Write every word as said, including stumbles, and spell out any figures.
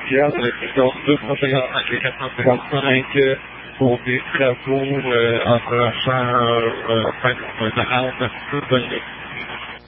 Pierre, de l'émission deux cent cinquante-cinq et quatre cent cinquante-cinq euh, pour des travaux euh, entre champs euh, cinq cent quarante. Bonne nuit.